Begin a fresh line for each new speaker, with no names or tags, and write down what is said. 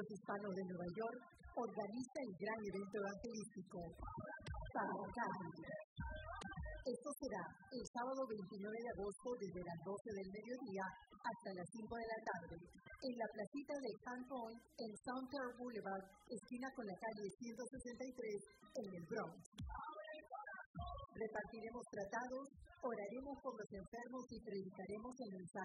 Hispanos de Nueva York organiza el gran evento evangelístico Sabacán. Esto será el sábado 29 de agosto desde las 12 del mediodía hasta las 5 de la tarde en la placita de Can Point en Southern Boulevard, esquina con la calle 163 en el Bronx. Repartiremos tratados, oraremos por los enfermos y predicaremos el mensaje